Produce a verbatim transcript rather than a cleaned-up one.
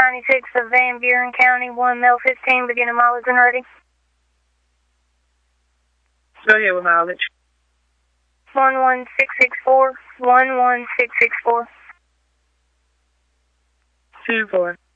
ninety-six of Van Buren County, one male fifteen, beginning mileage and ready. Go ahead with mileage. one one six six four, one one six six four. two four.